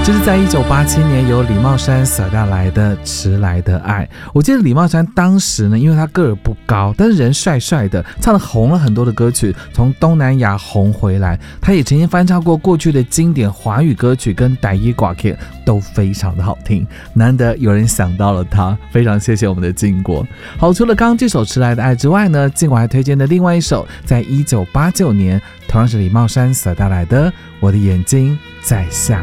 这是在1987年由李茂山所带来的《迟来的爱》。我记得李茂山当时呢，因为他个儿不高，但是人帅帅的，唱了红了很多的歌曲，从东南亚红回来。他也曾经翻唱过过去的经典华语歌曲，跟台语歌曲都非常的好听。难得有人想到了他，非常谢谢我们的静国。好，除了刚刚这首《迟来的爱》之外呢，静国还推荐的另外一首，在1989年同样是李茂山所带来的《我的眼睛在下